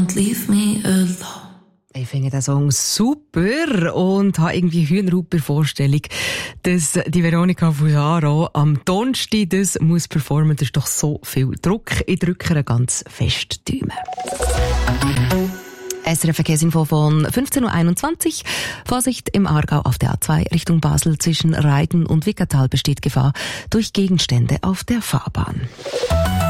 don't leave me alone. Ich finde den Song super und habe irgendwie Hühnerhaut bei der Vorstellung, dass die Veronika Fusaro am Donnerstag das muss performen. Das ist doch so viel Druck. Ich drücke ihr ganz fest die Daumen. SRF Verkehrsinfo von 15.21 Uhr. Vorsicht im Aargau auf der A2 Richtung Basel zwischen Reiden und Wickertal besteht Gefahr durch Gegenstände auf der Fahrbahn.